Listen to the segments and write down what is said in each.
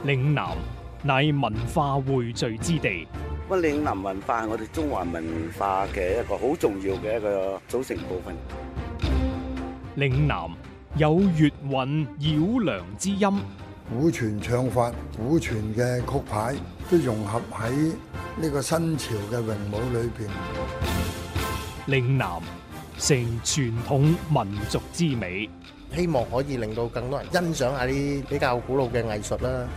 嶺南乃文化匯聚之地。 嶺南文化係我哋中華文化嘅一個好重要嘅一個組成部分。 嶺南有粵韻繞梁之音， 古傳唱法、古傳嘅曲牌都融合喺呢個新潮嘅詠舞裏邊。 嶺南成傳統民族之美， 希望可以令到更多人欣賞下啲比較古老嘅藝術啦。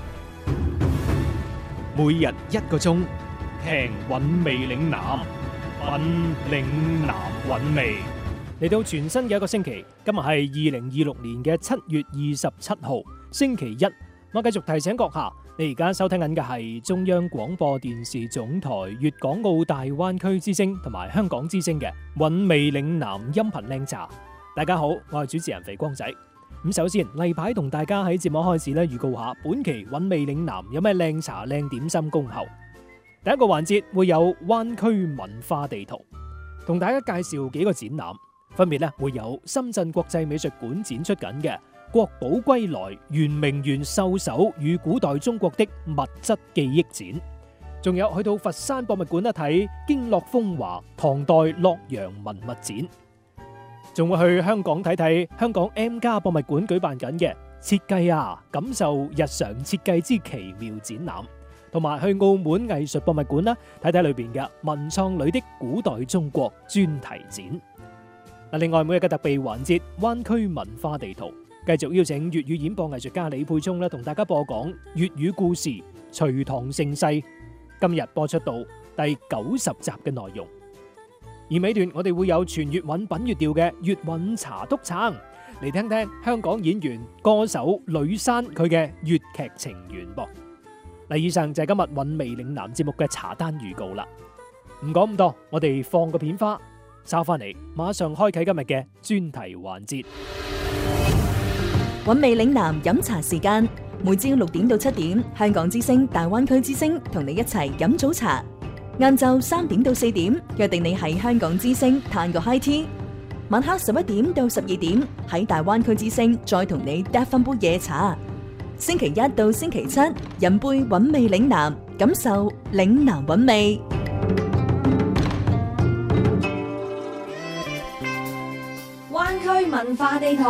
每日1個鐘，聽韻味嶺南，品嶺南韻味。嚟到全新嘅一個星期，今日係2026年嘅7月27號，星期一。我繼續提醒閣下，你而家收聽緊嘅係中央廣播電視總台粵港澳大灣區之聲同埋香港之聲嘅韻味嶺南音頻靚茶。大家好，我係主持人肥光仔。咁首先例牌同大家喺節目開始咧預告下，本期韻味嶺南有咩靚茶靚點心恭候。第一個環節會有灣區文化地圖，同大家介紹幾個展覽，分別咧會有深圳國際美術館展出緊嘅國寶歸來圓明園獸首與古代中國的物質記憶展，仲有去到佛山博物館一睇經絡風華唐代洛陽文物展，仲會去香港睇睇香港 M+ 博物館舉辦緊嘅設計啊，感受日常設計之奇妙展覽，同埋去澳門藝術博物館啦，睇睇裏邊嘅文創裏的古代中國專題展。另外每日嘅特備環節灣區文化地圖，繼續邀請粵語演播藝術家李佩聰咧，同大家播講粵語故事《隋唐盛世》，今日播出到第90集嘅內容。而尾段我哋會有全粵韻品粵調嘅粵韻茶篤撐，嚟聽聽香港演員歌手呂珊佢嘅粵劇情緣噃。以上就係今日韻味嶺南節目嘅茶單預告啦。唔講咁多，我哋放個片花，稍翻嚟馬上開啟今日嘅專題環節。 韻味嶺南飲茶時間，每朝6點到7點，香港之聲、大灣區之聲同你一齊飲早茶。晏晝3點到4點，約定你喺香港之聲嘆個 high tea。晚黑11點到12點，喺大灣區之聲再同你嗒翻杯夜茶。星期一到星期七，飲杯韻味嶺南，感受嶺南韻味。 灣區文化地圖。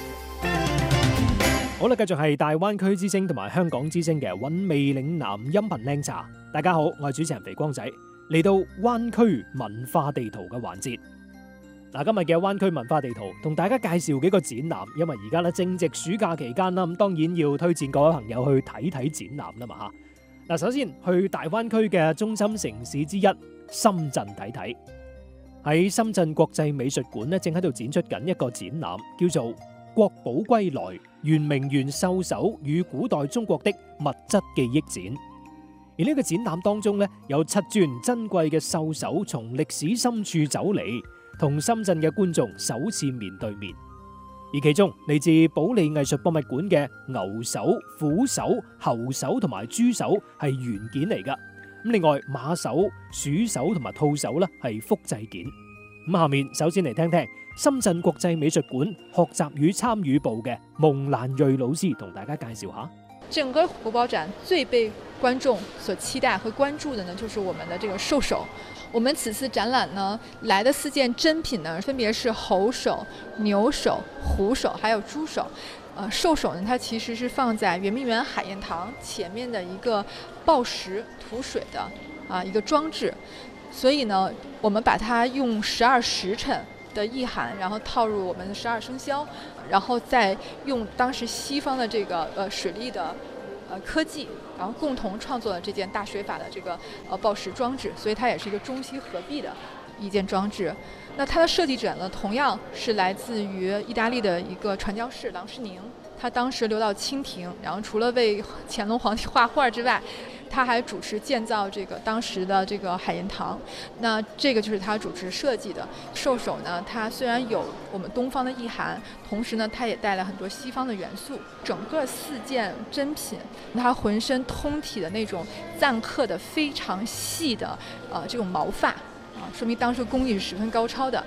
好啦，繼續係大灣區之聲同埋香港之聲嘅韻味嶺南音頻靚茶。大家好，我係主持人肥光仔，嚟到灣區文化地圖嘅環節。今日嘅灣區文化地圖同大家介紹幾個展覽，因為而家咧正值暑假期間啦，咁當然要推薦各位朋友去睇睇展覽啦嘛吓。首先去大灣區嘅中心城市之一深圳睇睇，喺深圳國際美術館咧正喺度展出緊一個展覽，叫做國寶歸來圓明園獸首與古代中國的物質記憶展。而呢個展覽當中咧，有7尊珍貴嘅獸首從歷史深處走嚟，同深圳嘅觀眾首次面對面。而其中嚟自保利藝術博物館嘅牛首、虎首、猴首同埋豬首係原件嚟噶。咁另外馬首、鼠首同埋兔首咧係複製件。咁下面首先嚟聽聽深圳國際美術館學習與參與部嘅蒙蘭瑞老師同大家介紹下。 整個國寶展最被觀眾所期待和關注的呢，就是我們的這個獸首。我們此次展覽呢，來的4件珍品呢，分別是猴首、牛首、虎首，還有豬首。獸首呢，它其實是放在圓明園海晏堂前面的一個抱石吐水的一個裝置，所以呢，我們把它用12時辰的意涵，然後套入我們的12生肖，然後再用當時西方的這個水利的科技，然後共同創作了這件大水法的這個抱石裝置，所以它也是一個中西合璧的一件裝置。那它的設計者呢，同樣是來自於意大利的一個傳教士郎世寧，他當時流到清廷，然後除了為乾隆皇帝畫畫之外，他還主持建造這個當時的這個海晏堂，那這個就是他主持設計的獸首呢。它雖然有我們東方的意涵，同時呢，它也帶了很多西方的元素。整個4件珍品，它渾身通體的那種錾刻的非常細的這種毛髮說明當時工藝是十分高超的。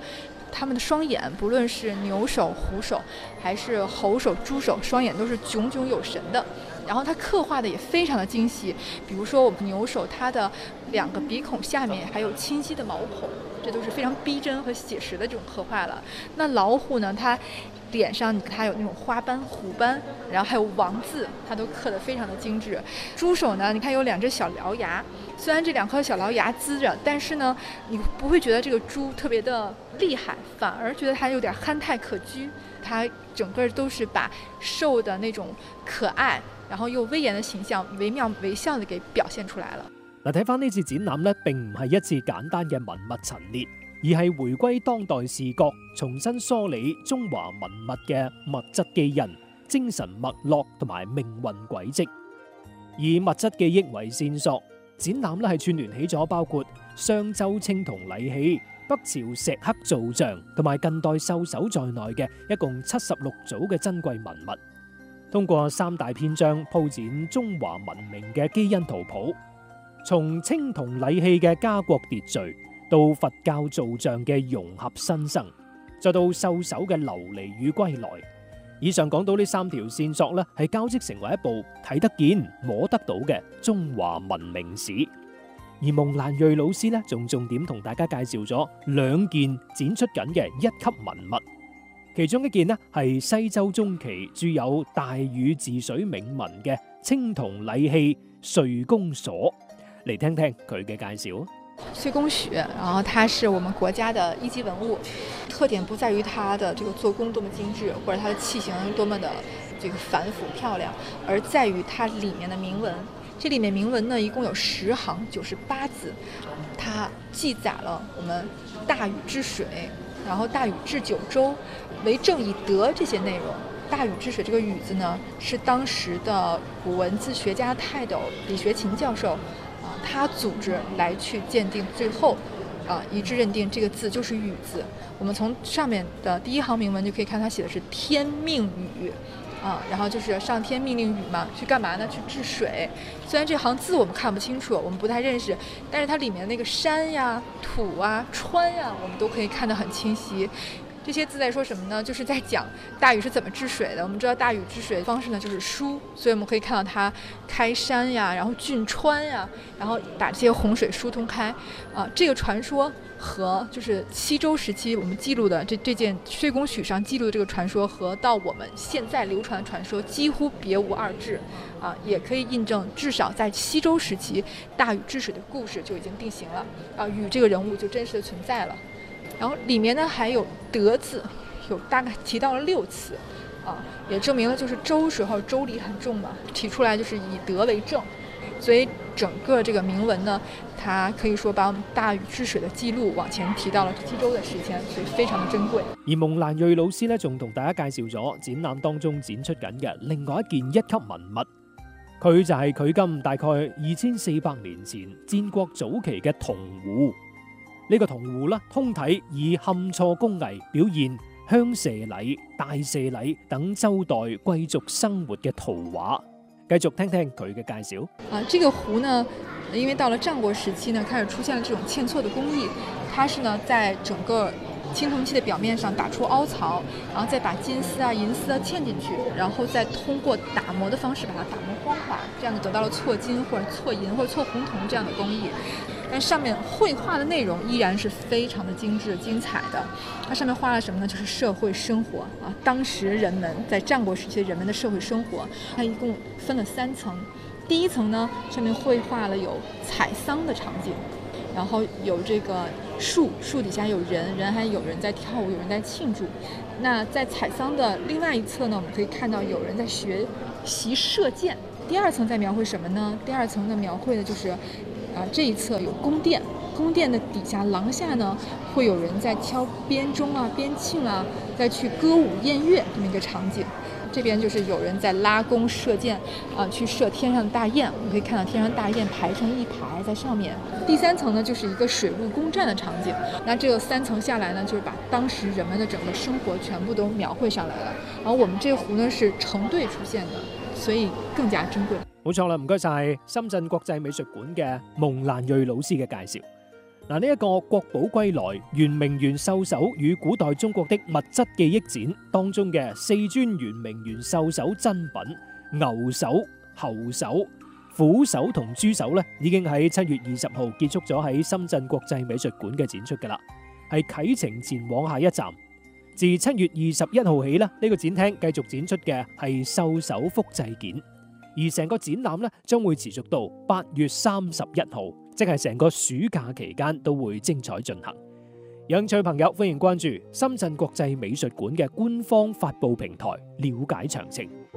他们的双眼，不论是牛首、虎首，还是猴首、猪首，双眼都是炯炯有神的。然后它刻画的也非常的精细，比如说我们牛首，它的2个鼻孔下面还有清晰的毛孔，这都是非常逼真和写实的这种刻画了。那老虎呢，它脸上它有那种花斑、虎斑，然后还有王字，它都刻得非常的精致。猪首呢，你看有2只小獠牙，虽然这2颗小獠牙呲着，但是呢，你不会觉得这个猪特别的厉害，反而觉得它有点憨态可掬。它整个都是把兽的那種可愛，然後又威嚴嘅形象惟妙惟肖地給表現出來了。 嗱，睇翻呢次展覽咧，並唔係一次簡單嘅文物陳列，而係回歸當代視覺，重新梳理中華文物嘅物質基因、精神脈絡同埋命運軌跡，以物質記憶為線索，展覽咧係串聯起咗包括商周青銅禮器、北朝石刻造像同埋近代獸首在內嘅一共76組嘅珍貴文物，通過3大篇章鋪展中華文明嘅基因圖譜，從青銅禮器嘅家國秩序，到佛教造像嘅融合新生，再到獸首嘅流離與歸來。以上講到呢3條線索咧，係交織成為一部睇得見、摸得到嘅中華文明史。而蒙蘭瑞老師咧，仲重點同大家介紹咗2件展出緊嘅1級文物，其中一件呢係西周中期著有大禹治水銘文嘅青銅禮器歲宮鎖，嚟聽聽佢嘅介紹。 歲宮許，然後它是我們國家的1級文物，特點不在於它的這個做工多麼精緻，或者它的器型多麼的這個繁複漂亮，而在於它裡面的銘文。這裡面銘文呢，一共有10行98字，它記載了我們大禹治水，然後大禹治九州，為政以德這些內容。大禹治水這個禹字呢，是當時的古文字學家泰斗李學勤教授他組織來去鑑定，最後一致認定這個字就是禹字。我們從上面的第1行銘文就可以看，它寫的是天命禹。然後就是上天命令禹嘛，去幹嘛呢？去治水。雖然這行字我們看不清楚，我們不太認識，但是它裡面那個山呀、土啊、川呀，我們都可以看得很清晰。這些字在說什麼呢？就是在講大禹是怎麼治水的。我們知道大禹治水的方式呢，就是疏，所以我們可以看到它開山呀，然後浚川呀，然後把這些洪水疏通開。這個傳說和就是西周時期我們記錄的這件歲宮許上記錄的這個傳說，和到我們現在流傳的傳說幾乎別無二致。也可以印證，至少在西周時期，大禹治水的故事就已經定型了。禹這個人物就真實的存在了。然後裡面呢還有德字，有大概提到了6次，也證明了就是周時候周禮很重嘛，提出來就是以德為政，所以整個這個銘文呢，它可以說把我們大禹治水的記錄往前提到了西周的時間，所以非常的珍貴。 而蒙蘭瑞老師呢，仲同大家介紹咗展覽當中展出緊嘅另外一件1級文物，佢就係距今大概2400年前戰國早期嘅銅壺。呢個銅壺咧，通體以嵌錯工藝表現鄉社禮、大社禮等周代貴族生活嘅圖畫。繼續聽聽佢嘅介紹。 這個壺呢，因為到了戰國時期呢，開始出現了這種嵌錯的工藝，它是呢在整個青銅器的表面上打出凹槽，然後再把金絲啊、銀絲啊嵌進去，然後再通過打磨的方式把它打磨光滑，這樣就得到了錯金或者錯銀或者錯紅銅這樣的工藝。但上面繪畫的內容依然是非常的精緻精彩的。它上面畫了什麼呢？就是社會生活啊，當時人們在戰國時期人們的社會生活。它一共分了3層，第1層呢，上面繪畫了有採桑的場景，然後有這個樹底下有人還有人在跳舞，有人在慶祝。那在採桑的另外一側呢，我們可以看到有人在學習射箭。第2層在描繪什麼呢？第2層的描繪的就是這一側有宮殿，宮殿的底下廊下呢，會有人在敲編鐘啊、編磬啊，再去歌舞宴樂這麼一個場景。這邊就是有人在拉弓射箭去射天上的大雁，我們可以看到天上大雁排成一排在上面。第3層呢，就是一個水陸攻戰的場景。那這個3層下來呢，就是把當時人們的整個生活全部都描繪上來了。然後我們這個壺呢是成對出現的，所以更加珍貴。 冇錯啦，唔該晒深圳國際美術館嘅蒙蘭瑞老師嘅介紹。 嗱，呢一個國寶歸來圓明園獸首與古代中國的物質記憶展當中嘅4尊圓明園獸首真品牛首、猴首、虎首同豬首咧，已經喺7月20號結束咗喺深圳國際美術館嘅展出噶啦，係啟程前往下一站。自7月21號起咧，呢個展廳繼續展出嘅係獸首複製件，而成個展覽咧將會持續到8月31號，即係成個暑假期間都會精彩進行。有興趣朋友歡迎關注深圳國際美術館嘅官方發布平台，了解詳情。